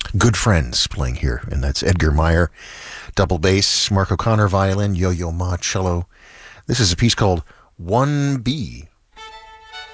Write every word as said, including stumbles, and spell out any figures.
Good Friends playing here, and that's Edgar Meyer, double bass, Mark O'Connor violin, Yo-Yo Ma cello. This is a piece called one B,